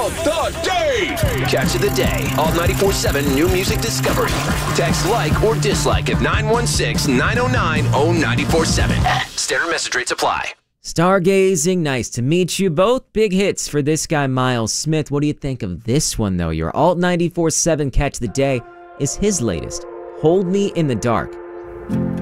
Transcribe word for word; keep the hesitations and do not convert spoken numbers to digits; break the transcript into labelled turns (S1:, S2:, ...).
S1: the day.
S2: Catch of the day. Alt ninety-four point seven New Music Discovery. Text like or dislike at nine one six, nine oh nine, oh nine four seven. Standard message rates apply.
S3: Stargazing, nice to meet you. Both big hits for this guy, Miles Smith. What do you think of this one, though? Your Alt ninety-four point seven Catch of the Day is his latest, Hold Me in the Dark.